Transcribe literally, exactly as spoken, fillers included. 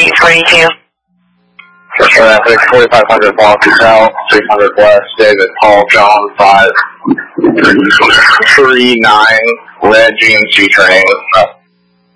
eight forty-two. Traffic, forty-five hundred block south, six hundred west, David Paul John five three nine, red G M C train.